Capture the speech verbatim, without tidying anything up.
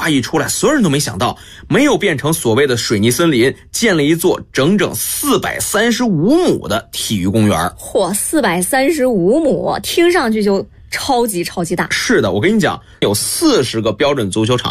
划一出来，所有人都没想到，没有变成所谓的水泥森林，建了一座整整四百三十五亩的体育公园。 嚯，四百三十五亩，听上去就超级超级大。 是的，我跟你讲，有四十个标准足球场。